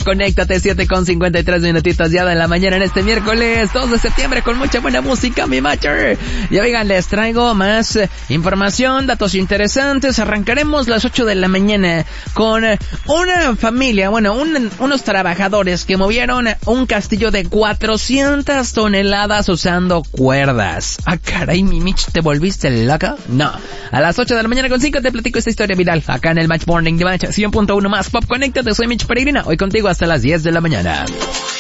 Conéctate, 7:53 minutitos ya de la mañana en este miércoles 2 de septiembre con mucha buena música, mi macher. Y oigan, les traigo más información, datos interesantes. Arrancaremos las 8 de la mañana con una familia, unos trabajadores que movieron un castillo de 400 toneladas usando cuerdas. Ah, caray, mi Mitch, ¿te volviste loca? No. A las 8 de la mañana con 5 te platico esta historia viral acá en el Match Morning de Match 100.1 más Pop. Conéctate, soy Mitch Peregrina, hoy contigo hasta las 10 de la mañana.